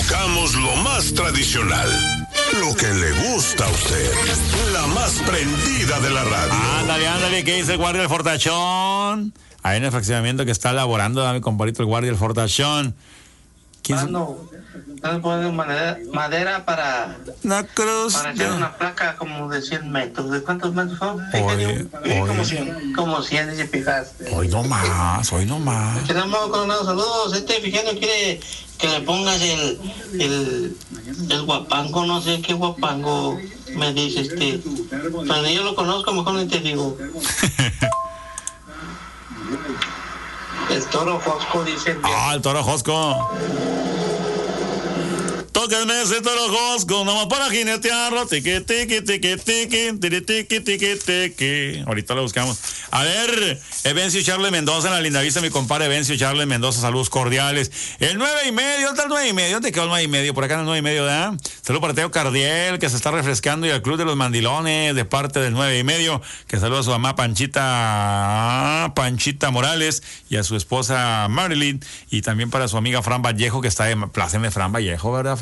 tocamos lo más tradicional, lo que le gusta a usted, la más prendida de la radio. Ándale, ¿qué dice el guardia del fortachón? Ahí en el fraccionamiento que está elaborando a mi compadrito el guardia del fortachón. Estás poniendo madera para la cruz. Para hacer una placa como de 100 metros. ¿De cuántos metros son? Oye. Como 100. Como 100, si fijaste. Hoy no más. Tenemos Coronado, saludos. Fijando quiere que le pongas el guapango, no sé qué guapango me dice Pero yo lo conozco, mejor ni te digo. El toro Josco, dice. El toro Josco. Tóquenme ese toro Josco, nomás para jinetearlo. Tiqui, tiqui, tiqui, tiqui, tiqui, tiqui, tiqui, tiqui. Ahorita lo buscamos. A ver, Evencio Charles Mendoza en la linda vista, mi compadre Evencio Charles Mendoza, saludos cordiales. El 9:30, ¿dónde está el 9:30? ¿Dónde quedó el 9:30? Por acá en el 9:30, ¿verdad? Saludos para Teo Cardiel, que se está refrescando, y al Club de los Mandilones, de parte del 9:30. Que saluda a su mamá Panchita Morales, y a su esposa Marilyn, y también para su amiga Fran Vallejo, que está en Plaza de Fran Vallejo, ¿verdad?